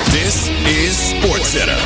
This is SportsCenter.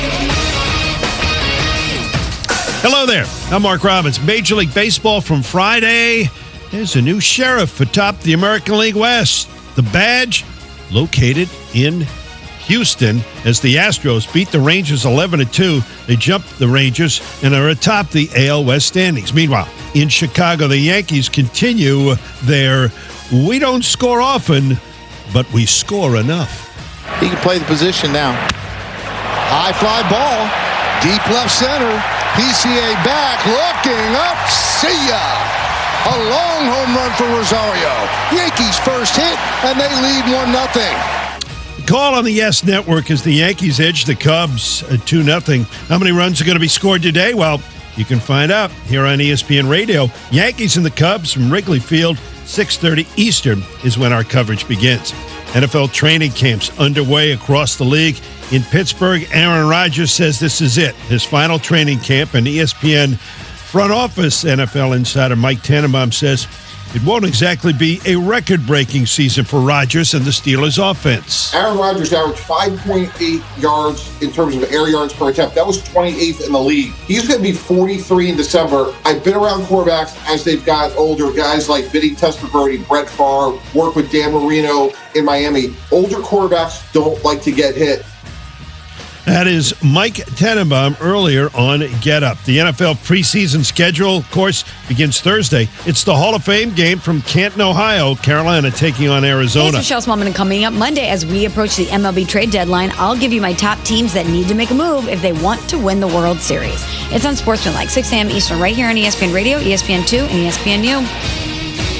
Hello there. I'm Mark Robbins. Major League Baseball from Friday. There's a new sheriff atop the American League West. The badge located in Houston as the Astros beat the Rangers 11-2. They jumped the Rangers and are atop the AL West standings. Meanwhile, in Chicago, the Yankees continue their we don't score often, but we score enough. He can play the position now. High fly ball, deep left center. PCA back, looking up, see ya! A long home run for Rosario. Yankees first hit, and they lead 1-0. Call on the Yes Network as the Yankees edge the Cubs 2-0. How many runs are going to be scored today? Well, you can find out here on ESPN Radio. Yankees and the Cubs from Wrigley Field, 6:30 Eastern is when our coverage begins. NFL training camps underway across the league. In Pittsburgh, Aaron Rodgers says this is it, his final training camp, and ESPN front office NFL insider Mike Tannenbaum says it won't exactly be a record-breaking season for Rodgers and the Steelers' offense. Aaron Rodgers averaged 5.8 yards in terms of air yards per attempt. That was 28th in the league. He's going to be 43 in December. I've been around quarterbacks as they've got older, guys like Vinny Testaverde, Brett Favre, work with Dan Marino in Miami. Older quarterbacks don't like to get hit. That is Mike Tannenbaum earlier on Get Up. The NFL preseason schedule, of course, begins Thursday. It's the Hall of Fame game from Canton, Ohio. Carolina taking on Arizona. Hey, Michelle Smallman coming up Monday as we approach the MLB trade deadline. I'll give you my top teams that need to make a move if they want to win the World Series. It's on Sportsmanlike, 6 a.m. Eastern, right here on ESPN Radio, ESPN2, and ESPNU.